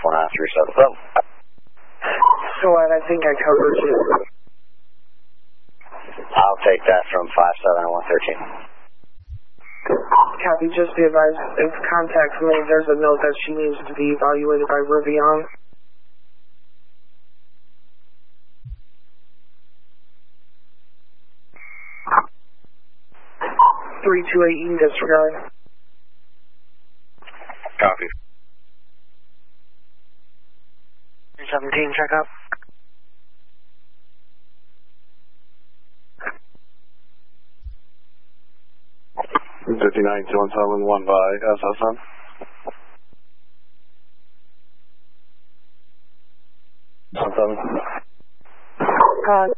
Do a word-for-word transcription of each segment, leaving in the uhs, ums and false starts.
four nine three seven seven. So what, I think I covered you. I'll take that from five seven one thirteen. Copy, just be advised, if contact's made, there's a note that she needs to be evaluated by Rivian. three two eight, you can disregard. Copy. seventeen, check up. fifty-nine two one seven one by S S N. one seven. Uh,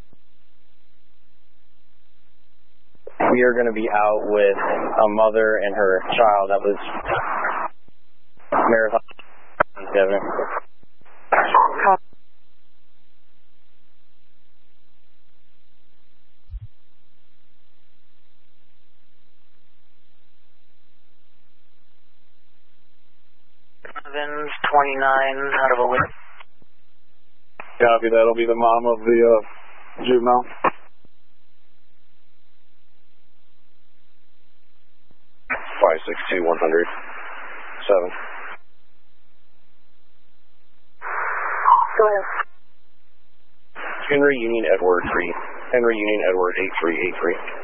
We are going to be out with a mother and her child that was Marathon Avenue. copy. Evans, twenty-nine, out of a win. Copy, that'll be the mom of the uh, juvenile. five six two one hundred seven. Go ahead. Henry Union Edward three. Henry Union Edward eight three eight three.